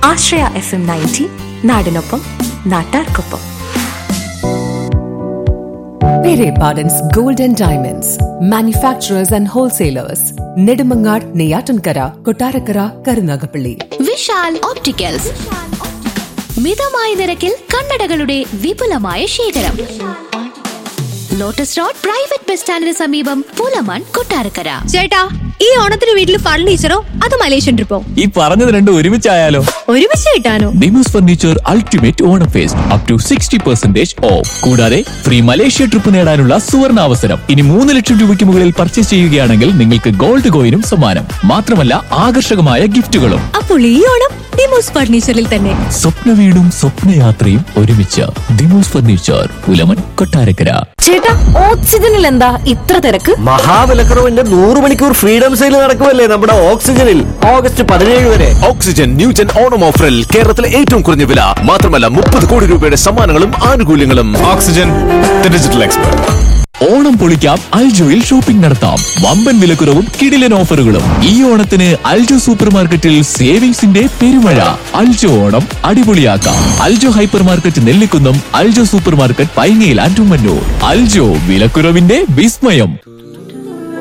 ആശ്രയ FM 90 നാടിനൊപ്പം നാട്ടാർക്കൊപ്പം. Pere Pardon's Gold and Diamonds, manufacturers and wholesalers, Nedumangad, Neyatankara, Kottarakara, Karunagapalli. Vishal opticals മിതമായ നിരക്കിൽ കണ്ണടകളുടെ വിപുലമായ ശേഖരം. ലോട്ടസ് റോഡ് പ്രൈവറ്റ് ബസ് സ്റ്റാൻഡിന് സമീപം പുലമൺ, കൊട്ടാരക്കര. ചേട്ടാ, ഈ ഓണത്തിന് വീട്ടിൽ ഫർണിച്ചറോ അത് മലേഷ്യൻ ട്രിപ്പോ? ഈ പറഞ്ഞത് രണ്ടും ഒരുമിച്ചായാലോ? ഒരുമിച്ച് കിട്ടാനോ? Demos furniture ultimate Onam first up to 60% of. കൂടാതെ ഫ്രീ മലേഷ്യ ട്രിപ്പ് നേടാനുള്ള സുവർണ അവസരം. ഇനി 3 ലക്ഷം രൂപയ്ക്ക് മുകളിൽ പർച്ചേസ് ചെയ്യുകയാണെങ്കിൽ നിങ്ങൾക്ക് ഗോൾഡ് കോയിനും സമ്മാനം. മാത്രമല്ല ആകർഷകമായ ഗിഫ്റ്റുകളും. അപ്പോൾ ഈ ഓണം ഡിമോസ് ഫർണിച്ചറിൽ തന്നെ. സ്വപ്ന വീടും സ്വപ്നയാത്രയും ഒരുമിച്ച്. ഡിമോസ് ഫർണിച്ചർ, പുലമൺ, കൊട്ടാരക്കര. ചേട്ടാ, ഓക്സിജനിൽ എന്താ ഇത്ര തിരക്ക്? മഹാവിലക്കുറവിന്റെ 100 മണിക്കൂർ ഫ്രീഡം സെയിൽ നടക്കുമല്ലേ നമ്മുടെ ഓക്സിജനിൽ. ഓഗസ്റ്റ് 17 വരെ. ഓക്സിജൻ ന്യൂജൻ ഓണം ഓഫറിൽ കേരളത്തിലെ ഏറ്റവും കുറഞ്ഞ വില. മാത്രമല്ല 30 കോടി രൂപയുടെ സമ്മാനങ്ങളും ആനുകൂല്യങ്ങളും. Oxygen, the digital expert. Onam പൊളിക്കാം, അൽജോയിൽ ഷോപ്പിംഗ് നടത്താം. വമ്പൻ വിലക്കുറവും കിടിലൻ ഓഫറുകളും. ഈ ഓണത്തിന് അൽജോ സൂപ്പർ മാർക്കറ്റിൽ സേവിങ്സിന്റെ പെരുമഴ. Aljo Onam അടിപൊളിയാക്കാം. Aljo hyper market Nellikunnam, Aljo super market പൈങ്ങയിൽ and Ummannoor. Aljo, വിലക്കുറവിന്റെ വിസ്മയം.